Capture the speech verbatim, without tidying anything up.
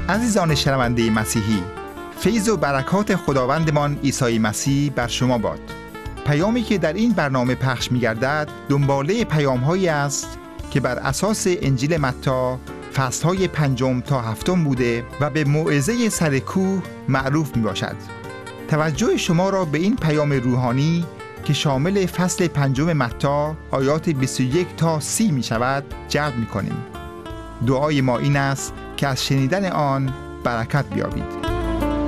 عزیزان شنونده مسیحی، فیض و برکات خداوندمان عیسی مسیح بر شما باد. پیامی که در این برنامه پخش می‌گردد دنباله پیام‌هایی است که بر اساس انجیل متی فصل‌های پنجم تا هفتم بوده و به موعظه سر کوه معروف میباشد. توجه شما را به این پیام روحانی که شامل فصل پنجم متی آیات بیست و یک تا سی می شود جلب می کنیم. دعای ما این است که از شنیدن آن برکت بیابید.